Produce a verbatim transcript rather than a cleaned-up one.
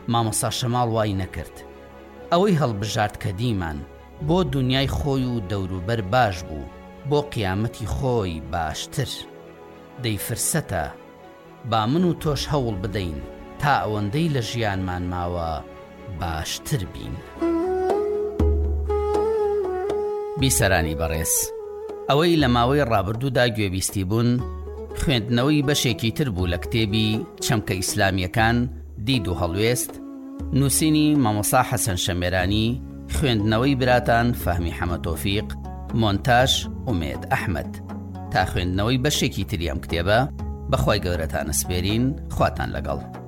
مامۆستا شەماڵ وای نەکرد. ئەوەی هەڵبژارد کە دیمان بۆ دنیای خۆی و دەوروبەر باش بوو، بۆ قیامەتی خۆی باشتر. دەی فرسەتە با من و تۆش هەوڵ بدەین تا ئەوەندەی لە ژیانمان ماوە باشتر بین. بیسەرانی بەڕێز، ئەوەی لە ماوەی ڕابردوودا گوێبیستی بوون خوێندنەوەی بەشێکی تر بوو لە کتێبی چەمکە ئیسلامیەکان دید و هەڵوێست، نووسینی مامۆستا حەسەن شەمێرانی، خوێندنەوەی براتان فەهمی حەمە تۆفیق، مۆنتاژ ئومێد ئەحمەد. تا خوێندنەوەی بەشێکی تری ئەم کتێبە بەخوای گەورەتان ئەسپێرین. خواتان لەگەڵ.